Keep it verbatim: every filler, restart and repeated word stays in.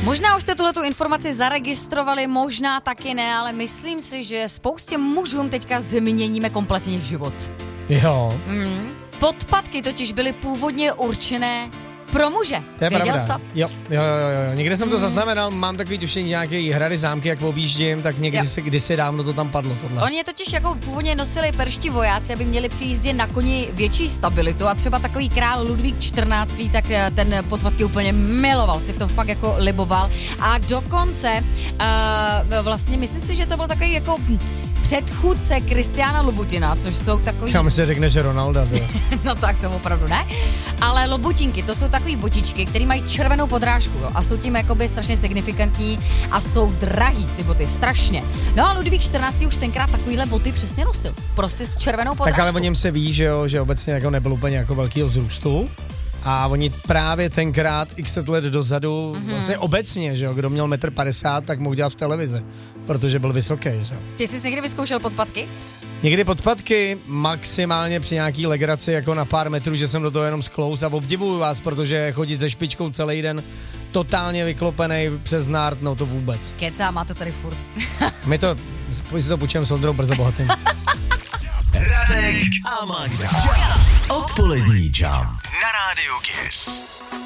Možná už jste tuhletu informaci zaregistrovali, možná taky ne, ale myslím si, že spoustě mužům teďka změníme kompletně život. Jo. Mm. Podpatky totiž byly původně určené pro muže. To je Věděl jsi pravda. to? Jo, jo, jo, jo. Někde jsem to mm. zaznamenal, mám takový tušení nějaké hrady, zámky, jak objíždím, tak někdy se, kdysi dávno to tam padlo tohle. Oni je totiž jako původně nosili perští vojáci, aby měli při jízdě na koni větší stabilitu a třeba takový král Ludvík čtrnáctý tak ten podpatky úplně miloval, si v tom fakt jako liboval a dokonce uh, vlastně myslím si, že to byl takový jako předchůdce Kristiána Lobutina, což jsou takový... Kam se řekne, že Ronalda, jo. No tak to opravdu ne. Ale lobutinky, to jsou takový botičky, které mají červenou podrážku, jo, a jsou tím jakoby strašně signifikantní a jsou drahý, ty boty, strašně. No a Ludvík čtrnáctý už tenkrát takovýhle boty přesně nosil. Prostě s červenou podrážkou. Tak ale o něm se ví, že jo, že obecně jako nebyl úplně jako velkýho vzrůstu. A oni právě tenkrát x let dozadu, mm-hmm. vlastně obecně, že jo, kdo měl metr padesát, tak mohl dělat v televizi, protože byl vysoký, že jo. Ty jsi někdy vyzkoušel podpatky? Někdy podpatky, maximálně při nějaký legraci jako na pár metrů, že jsem do toho jenom sklouz a obdivuju vás, protože chodit se špičkou celý den, totálně vyklopený přes nárt, no to vůbec. Kecá, má to tady furt. My to, my si to půjčujeme s Ondrou brzo bohatým. Radek a Magda. Odpolední Jump na rádiu Kiss.